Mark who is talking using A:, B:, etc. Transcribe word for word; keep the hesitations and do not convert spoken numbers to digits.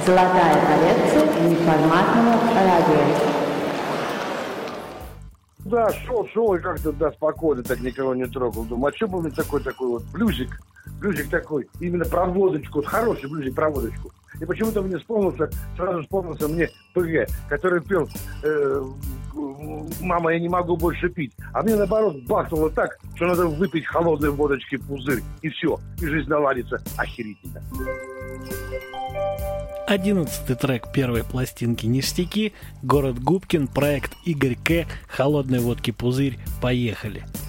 A: Золотая коллекция неформатного радио.
B: Да, шел, шел и как-то, да, спокойно, так никого не трогал. Думаю, а что был мне такой, такой вот блюзик, блюзик такой, именно про водочку, вот хороший блюзик про водочку. И почему-то мне вспомнился, сразу вспомнился мне ПГ, который пел э, «Мама, я не могу больше пить». А мне, наоборот, бахнуло так, что надо выпить холодной водочки пузырь. И все, и жизнь наладится охерительно.
C: Одиннадцатый трек первой пластинки «Ништяки», город Губкин, проект Игорь К. «Холодной водки пузырь». Поехали.